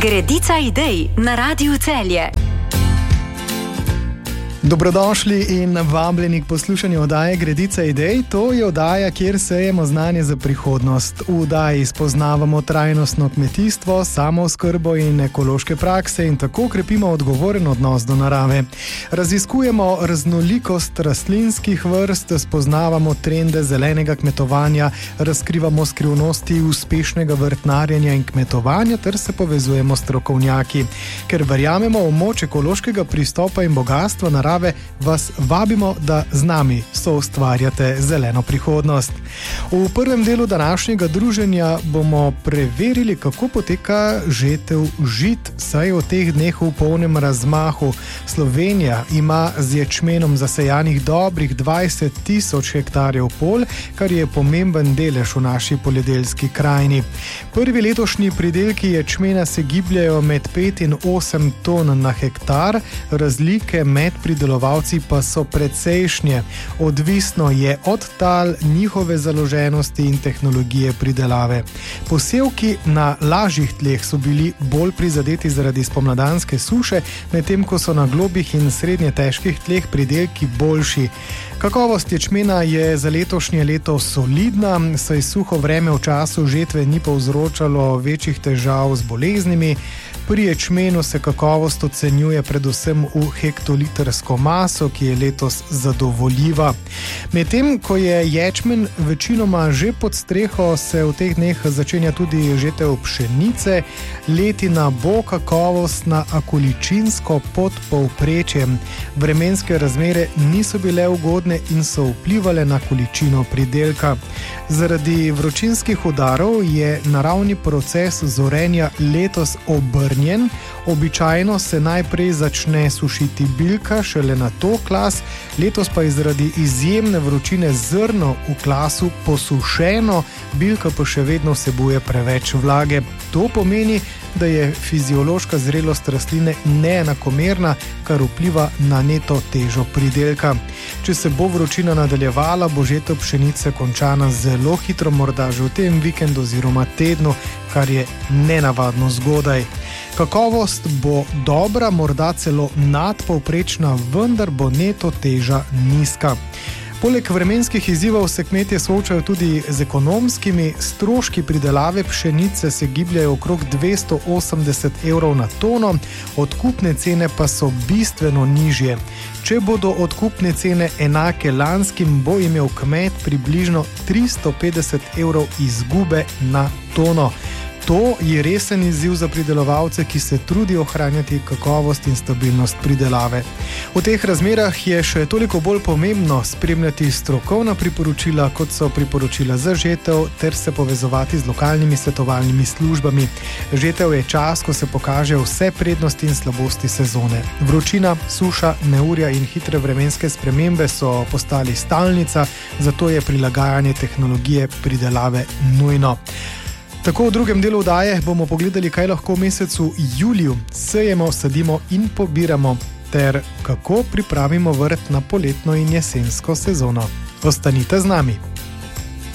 Gredica idej na Radiu Celje. Dobrodošli in vabljeni k poslušanju oddaje Gredica idej. To je oddaja, kjer sejemo znanje za prihodnost. V oddaji spoznavamo trajnostno kmetijstvo, samooskrbo in ekološke prakse in tako krepimo odgovoren odnos do narave. Raziskujemo raznolikost rastlinskih vrst, spoznavamo trende zelenega kmetovanja, razkrivamo skrivnosti uspešnega vrtnarjenja in kmetovanja ter se povezujemo s strokovnjaki. Ker verjamemo v moč ekološkega pristopa in bogatstva narave, vas vabimo, da z nami soustvarjate zeleno prihodnost. V prvem delu današnjega druženja bomo preverili, kako poteka žetev žit, saj v teh dneh v polnem razmahu. Slovenija ima z ječmenom zasejanih dobrih 20.000 hektarjev polj, kar je pomemben delež v naši poljedelski krajini. Prvi letošnji pridelki ječmena se gibljajo med 5 in 8 ton na hektar, razlike med pridelovalci pa so precejšnje. Odvisno je od tal, njihove založenosti in tehnologije pridelave. Posevki na lažjih tleh so bili bolj prizadeti zaradi spomladanske suše, medtem ko so na globih in srednje težkih tleh pridelki boljši. Kakovost ječmena je za letošnje leto solidna, saj suho vreme v času žetve ni povzročalo večjih težav z boleznimi. Pri ječmenu se kakovost ocenjuje predvsem v hektolitrsko maso, ki je letos zadovoljiva. Medtem ko je ječmen večinoma že pod streho, se v teh dneh začenja tudi žetev pšenice. Letina bo kakovostna, a količinsko pod povprečjem. Vremenske razmere niso bile ugodne in so vplivale na količino pridelka. Zaradi vročinskih udarov je naravni proces zorenja letos obrnjen. Običajno se najprej začne sušiti bilka, šele nato klas, letos pa je zaradi izjemne vročine zrno v klasu posušeno, bilka pa še vedno vsebuje preveč vlage. To pomeni, da je fiziološka zrelost rastline neenakomerna, kar vpliva na neto težo pridelka. Če se bo vročina nadaljevala, bo žetev pšenice končana zelo hitro, morda že v tem vikendu oziroma tednu, kar je nenavadno zgodaj. Kakovost bo dobra, morda celo nadpovprečna, vendar bo neto teža nizka. Poleg vremenskih izzivov se kmetje soočajo tudi z ekonomskimi. Stroški pridelave pšenice se gibljajo okrog 280 evrov na tono, odkupne cene pa so bistveno nižje. Če bodo odkupne cene enake lanskim, bo imel kmet približno 350 evrov izgube na tono. To je resen izziv za pridelovalce, ki se trudijo ohranjati kakovost in stabilnost pridelave. V teh razmerah je še toliko bolj pomembno spremljati strokovna priporočila, kot so priporočila za žetev, ter se povezovati z lokalnimi svetovalnimi službami. Žetev je čas, ko se pokažejo vse prednosti in slabosti sezone. Vročina, suša, neurja in hitre vremenske spremembe so postali stalnica, zato je prilagajanje tehnologije pridelave nujno. Tako v drugem delu oddaje bomo pogledali, kaj lahko v mesecu juliju sejemo, sadimo in pobiramo, ter kako pripravimo vrt na poletno in jesensko sezono. Ostanite z nami!